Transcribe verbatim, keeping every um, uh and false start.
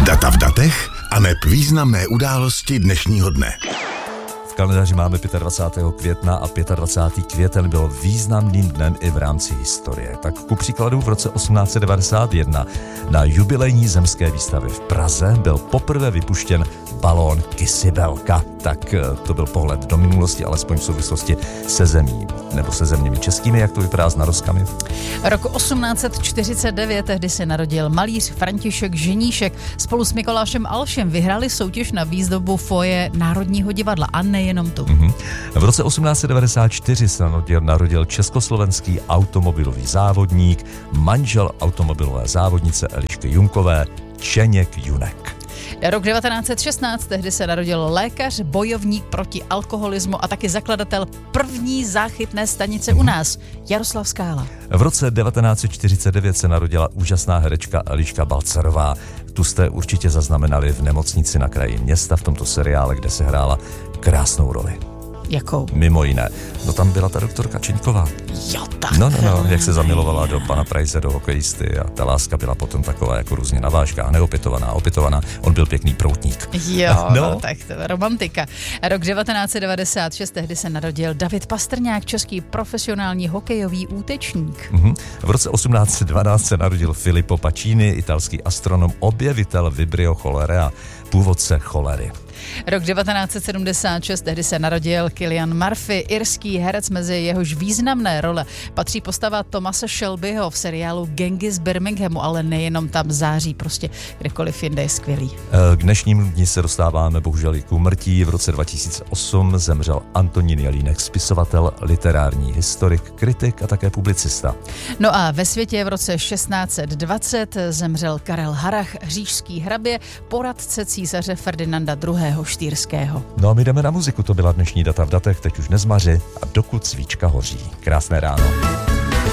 Data v datech a neb významné události dnešního dne. V kalendáři máme dvacátého pátého května a dvacátého pátého květen byl významným dnem i v rámci historie. Tak ku příkladu v roce osmnáct set devadesát jedna na jubilejní zemské výstavě v Praze byl poprvé vypuštěn balón Kysibelka. Tak to byl pohled do minulosti, alespoň v souvislosti se zemí, nebo se zeměmi českými, jak to vypadá s narozkami. Roku osmnáct set čtyřicet devět tehdy se narodil malíř František Ženíšek. Spolu s Mikolášem Alšem vyhráli soutěž na výzdobu foje Národního divadla a nejenom tu. Mm-hmm. V roce osmnáct set devadesát čtyři se narodil, narodil československý automobilový závodník, manžel automobilové závodnice Elišky Junkové, Čeněk Junek. Rok devatenáct set šestnáct, tehdy se narodil lékař, bojovník proti alkoholismu a taky zakladatel první záchytné stanice u nás, Jaroslav Skála. V roce devatenáct set čtyřicet devět se narodila úžasná herečka Eliška Balcarová. Tu jste určitě zaznamenali v Nemocnici na kraji města v tomto seriále, kde se hrála krásnou roli. Jakou? Mimo jiné. No tam byla ta doktorka Čeňková. Jo, tak. No, no, no, jak se zamilovala do pana Prajse, do hokejisty a ta láska byla potom taková jako různě na vážkách, neopětovaná, opětovaná. On byl pěkný proutník. Jo, no. no tak to je romantika. Rok devatenáct set devadesát šest, tehdy se narodil David Pastrňák, český profesionální hokejový útečník. Mm-hmm. V roce osmnáct set dvanáct se narodil Filippo Pacini, italský astronom, objevitel Vibrio cholerae, původce cholery. Rok devatenáct set sedmdesát šest, tehdy se narodil Cillian Murphy, irský herec, mezi jehož významné role patří postava Thomase Shelbyho v seriálu Gangy z Birminghamu, ale nejenom tam, září prostě kdekoliv jinde je skvělý. K dnešnímu dni se dostáváme bohužel i k úmrtí. V roce dva tisíce osm zemřel Antonín Jelínek, spisovatel, literární historik, kritik a také publicista. No a ve světě v roce šestnáct set dvacet zemřel Karel Harrach, říšský hrabě, poradce císaře Ferdinanda druhého. Štýrského. No a my jdeme na muziku, to byla dnešní Data v datech, teď už nezmaři a dokud svíčka hoří. Krásné ráno.